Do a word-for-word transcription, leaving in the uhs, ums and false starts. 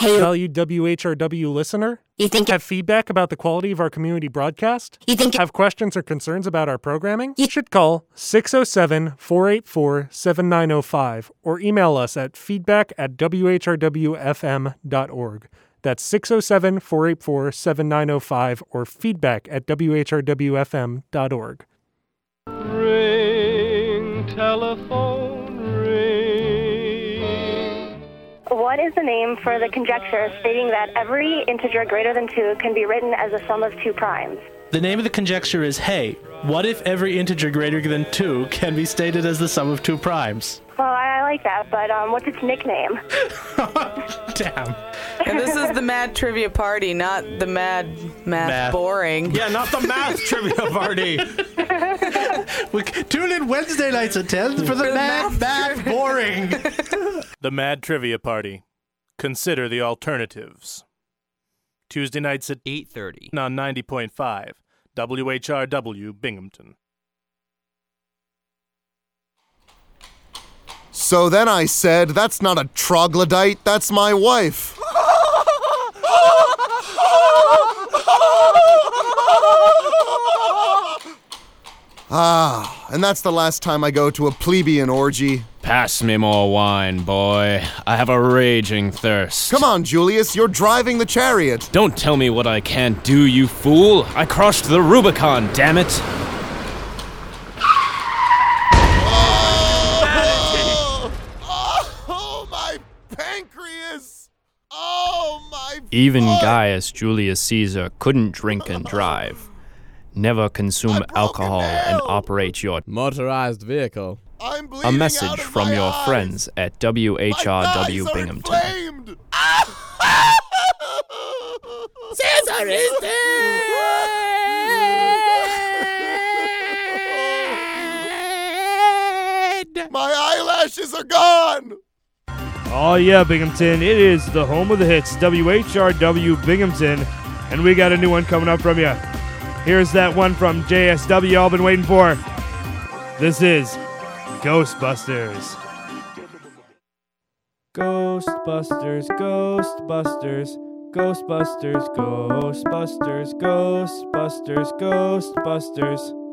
Hey, Valued W H R W listener? you think Have feedback about the quality of our community broadcast? you think Have questions or concerns about our programming? You- You should call six oh seven, four eight four, seven nine oh five or email us at feedback at w h r w f m dot org. That's six oh seven, four eight four, seven nine oh five or feedback at w h r w f m dot org. Ring, telephone, ring. What is the name for the conjecture stating that every integer greater than two can be written as a sum of two primes? The name of the conjecture is, hey, what if every integer greater than two can be stated as the sum of two primes? Well, I, I like that, but um, what's its nickname? Damn. And this is the Mad Trivia Party, not the Mad Math, Math. Boring. Yeah, not the math trivia party. We, tune in Wednesday nights at ten for the, For the math, math math boring. The Mad Trivia Party. Consider the alternatives. Tuesday nights at eight thirty. on ninety point five W H R W Binghamton. So then I said, that's not a troglodyte, that's my wife. Ah, and that's the last time I go to a plebeian orgy. Pass me more wine, boy. I have a raging thirst. Come on, Julius, you're driving the chariot. Don't tell me what I can't do, you fool. I crossed the Rubicon, damn it. Oh, oh, oh, my pancreas. Oh, my Even foot. Gaius Julius Caesar couldn't drink and drive. Never consume alcohol and operate your Motorized vehicle. I'm A bleeding message out of from my your eyes. friends at W H R W My thighs are Binghamton. inflamed. Caesar is dead! My eyelashes are gone. Oh yeah, Binghamton. It is the home of the hits, W H R W Binghamton. And we got a new one coming up from you. Here's that one from J S W y'all been waiting for. This is Ghostbusters. Ghostbusters, Ghostbusters, Ghostbusters, Ghostbusters, Ghostbusters, Ghostbusters.